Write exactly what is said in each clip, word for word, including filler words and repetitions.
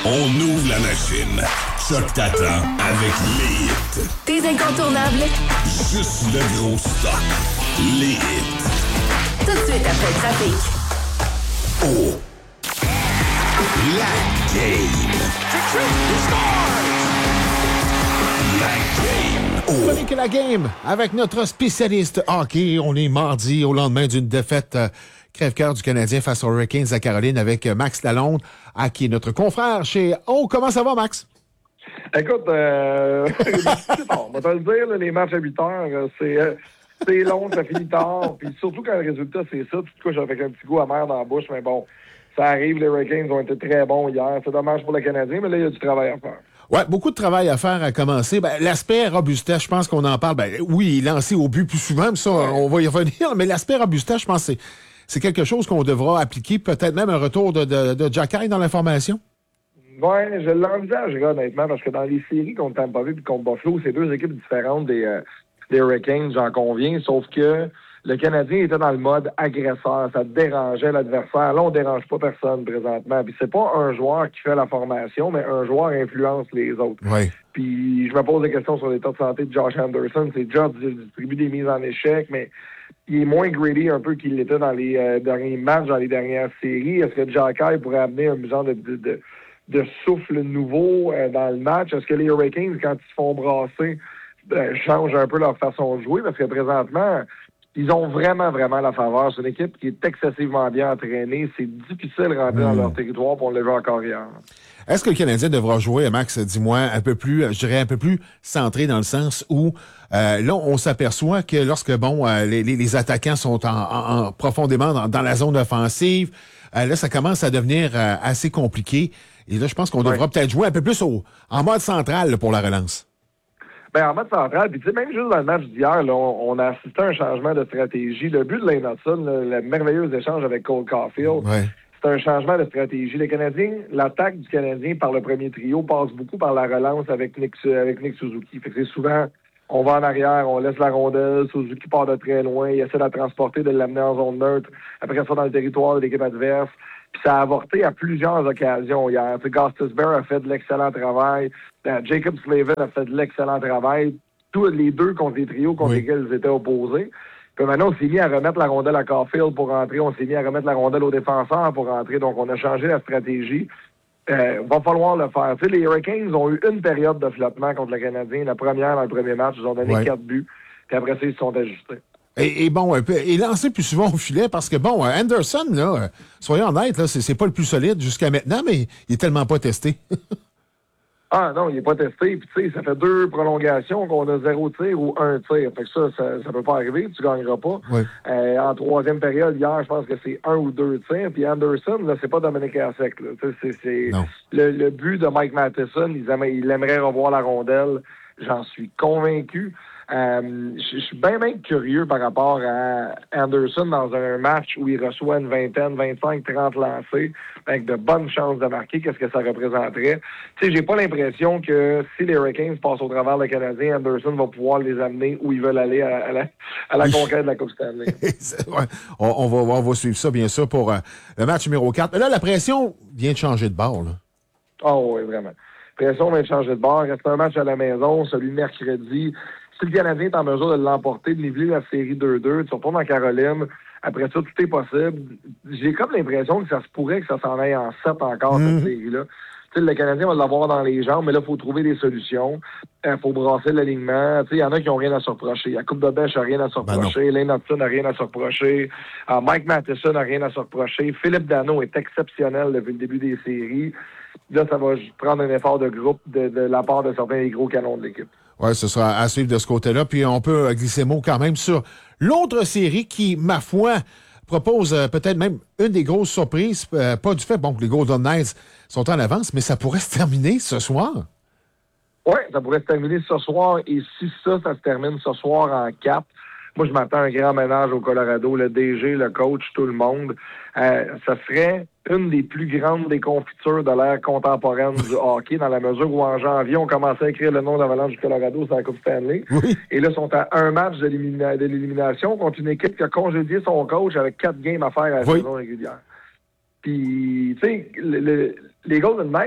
On ouvre la machine. Chuck t'attend avec les hits. Tes incontournables. Juste le gros stock. Les hits. Tout de suite après le trafic. Oh. La game. La game. Oh. Chronique la game avec notre spécialiste hockey. On est mardi au lendemain d'une défaite euh, crève-cœur du Canadien face aux Hurricanes à Caroline avec euh, Max Lalonde, à qui est notre confrère chez Oh. Comment ça va, Max? Écoute, euh, on va te le dire, là, les matchs à huit heures, c'est, euh, c'est long, ça finit tard. Puis surtout quand le résultat, c'est ça, tu te couches avec un petit goût amer dans la bouche, mais bon, ça arrive, les Hurricanes ont été très bons hier. C'est dommage pour le Canadien, mais là, il y a du travail à faire. Oui, beaucoup de travail à faire à commencer. Ben, l'aspect robustesse, je pense qu'on en parle. Ben, oui, il est lancé au but plus souvent, mais ça, on va y revenir. Mais l'aspect robustesse, je pense que c'est, c'est quelque chose qu'on devra appliquer. Peut-être même un retour de, de, de Jacky dans la formation. Oui, je l'envisage, honnêtement, parce que dans les séries contre Tampa Bay et contre Buffalo, c'est deux équipes différentes des, euh, des Hurricanes, j'en conviens, sauf que le Canadien était dans le mode agresseur, ça dérangeait l'adversaire. Là, on dérange pas personne présentement. Puis c'est pas un joueur qui fait la formation, mais un joueur influence les autres. Oui. Puis je me pose des questions sur l'état de santé de Josh Anderson. C'est Josh qui distribue des mises en échec, mais il est moins greedy un peu qu'il l'était dans les euh, derniers matchs, dans les dernières séries. Est-ce que Jacky pourrait amener un genre de... de, de de souffle nouveau euh, dans le match? Est-ce que les Hurricanes, quand ils se font brasser, euh, changent un peu leur façon de jouer? Parce que présentement, ils ont vraiment, vraiment la faveur. C'est une équipe qui est excessivement bien entraînée. C'est difficile de rentrer mmh. dans leur territoire, pour on l'a vu encore hier. Est-ce que le Canadien devra jouer, Max, dis-moi, un peu plus, je dirais un peu plus centré dans le sens où euh, là, on s'aperçoit que lorsque, bon, euh, les, les attaquants sont en, en, en profondément dans, dans la zone offensive, euh, là, ça commence à devenir euh, assez compliqué. Et là, je pense qu'on devra ouais. peut-être jouer un peu plus au, en mode central là, pour la relance. Bien, en mode central, puis tu sais, même juste dans le match d'hier, là, on, on a assisté à un changement de stratégie. Le but de Lane Hudson, le merveilleux échange avec Cole Caulfield, ouais. c'est un changement de stratégie. Les Canadiens, l'attaque du Canadien par le premier trio passe beaucoup par la relance avec Nick, avec Nick Suzuki. Fait que c'est souvent, on va en arrière, on laisse la rondelle, Suzuki part de très loin, il essaie de la transporter, de l'amener en zone neutre, après ça dans le territoire de l'équipe adverse. Puis ça a avorté à plusieurs occasions hier. Tu sais, Gostisbehere a fait de l'excellent travail. Euh, Jacob Slavin a fait de l'excellent travail. Tous les deux contre les trios contre oui. lesquels ils étaient opposés. Puis maintenant, on s'est mis à remettre la rondelle à Caulfield pour rentrer. On s'est mis à remettre la rondelle aux défenseurs pour rentrer. Donc, on a changé la stratégie. Euh, va falloir le faire. Tu sais, les Hurricanes ont eu une période de flottement contre le Canadien. La première, dans le premier match, ils ont donné oui. quatre buts. Puis après ça, ils se sont ajustés. Et, et bon, et lancer plus souvent au filet, parce que bon, Anderson, là, soyons honnêtes, là, c'est, c'est pas le plus solide jusqu'à maintenant, mais il est tellement pas testé. Ah non, il est pas testé. Puis tu sais, ça fait deux prolongations qu'on a zéro tir ou un tir. Fait que ça, ça, ça peut pas arriver, tu gagneras pas. Oui. Euh, en troisième période, hier, je pense que c'est un ou deux tirs. Puis Anderson, là, c'est pas Dominic Hasek. Là. C'est, c'est le, le but de Mike Matheson, il aimerait, il aimerait revoir la rondelle. J'en suis convaincu. Euh, je suis bien, bien curieux par rapport à Anderson dans un match où il reçoit une vingtaine, vingt-cinq, trente lancés avec de bonnes chances de marquer. Qu'est-ce que ça représenterait? Tu sais, j'ai pas l'impression que si les Hurricanes passent au travers le Canadien, Anderson va pouvoir les amener où ils veulent aller à, à, la, à la conquête de la Coupe Stanley. ouais. on, on, va, on va suivre ça, bien sûr, pour euh, le match numéro quatre. Mais là, la pression vient de changer de bord, là. Oh oui, vraiment. La pression vient de changer de bord. Reste un match à la maison, celui de mercredi. Si le Canadien est en mesure de l'emporter, de niveler la série deux deux, tu retournes en Caroline, après ça, tout est possible. J'ai comme l'impression que ça se pourrait que ça s'en aille en sept encore, mmh. cette série-là. Tu sais, le Canadien va l'avoir dans les jambes, mais là, il faut trouver des solutions. Il euh, faut brasser l'alignement. Tu sais, il y en a qui n'ont rien à se reprocher. Jacob Dobèche n'a rien à se reprocher. Ben Lane Hudson n'a rien à se reprocher. Euh, Mike Matheson n'a rien à se reprocher. Philippe Danault est exceptionnel depuis le début des séries. Là, ça va prendre un effort de groupe de, de la part de certains des gros canons de l'équipe. Oui, ce sera à suivre de ce côté-là. Puis on peut glisser mot quand même sur l'autre série qui, ma foi, propose euh, peut-être même une des grosses surprises. Euh, pas du fait bon, que les Golden Knights sont en avance, mais ça pourrait se terminer ce soir. Oui, ça pourrait se terminer ce soir. Et si ça, ça se termine ce soir en quatre, moi, je m'attends à un grand ménage au Colorado. Le D G, le coach, tout le monde. Euh, ça serait une des plus grandes déconfitures de l'ère contemporaine du hockey, dans la mesure où en janvier, on commençait à écrire le nom d'Avalanche du Colorado sur la Coupe Stanley. Oui. Et là, ils sont à un match de, l'élimina- de l'élimination contre une équipe qui a congédié son coach avec quatre games à faire à la oui. saison régulière. Puis, tu sais, le, le, les Golden Knights,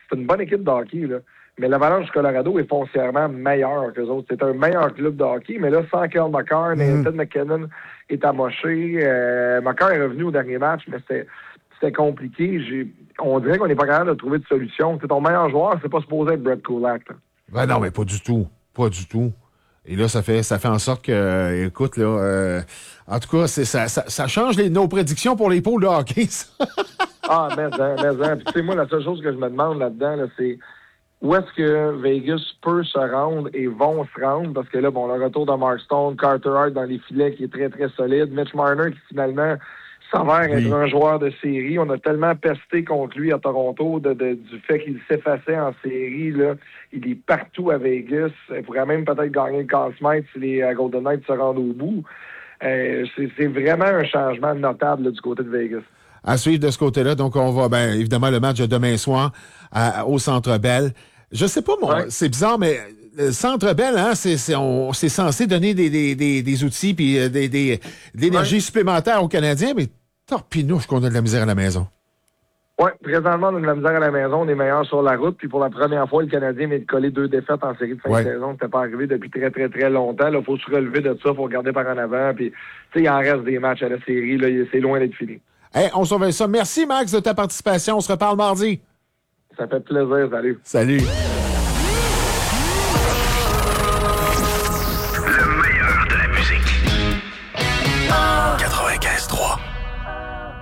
c'est une bonne équipe de hockey, là. Mais l'Avalanche du Colorado est foncièrement meilleur qu'eux autres. C'est un meilleur club de hockey, mais là, sans Cale Makar, mm. Nathan McKinnon est amoché. Euh, Makar est revenu au dernier match, mais c'était, c'était compliqué. J'ai, on dirait qu'on n'est pas capable de trouver de solution. C'est ton meilleur joueur, c'est pas supposé être Brett Kulak. Ben non, mais pas du tout. Pas du tout. Et là, ça fait ça fait en sorte que, euh, écoute, là, euh, en tout cas, c'est, ça, ça, ça change les, nos prédictions pour les pôles de hockey, ça. Ah, mais, mais, mais. Puis, tu sais, moi, la seule chose que je me demande là-dedans, là, c'est où est-ce que Vegas peut se rendre et vont se rendre? Parce que là, bon, le retour de Mark Stone, Carter Hart dans les filets qui est très, très solide, Mitch Marner qui finalement s'avère oui. être un joueur de série. On a tellement pesté contre lui à Toronto de, de, du fait qu'il s'effaçait en série. Là. Il est partout à Vegas. Il pourrait même peut-être gagner le Conn Smythe si les uh, Golden Knights se rendent au bout. Euh, c'est, c'est vraiment un changement notable là, du côté de Vegas. À suivre de ce côté-là. Donc, on va, bien évidemment, le match de demain soir à, au Centre Bell. Je sais pas, moi, ouais. c'est bizarre, mais le Centre Bell, hein, c'est, c'est, on, c'est censé donner des, des, des, des outils puis des, des, de l'énergie ouais. supplémentaire aux Canadiens, mais torpinouche qu'on a de la misère à la maison. Oui, présentement, on a de la misère à la maison. On est meilleur sur la route. Puis pour la première fois, le Canadien vient de coller deux défaites en série de fin ouais. de saison. C'était pas arrivé depuis très, très, très longtemps. Il faut se relever de ça. Il faut regarder par en avant. Puis, tu sais, il en reste des matchs à la série. Là, c'est loin d'être fini. Hey, on surveille ça. Merci, Max, de ta participation. On se reparle mardi. Ça fait plaisir. Salut. Salut.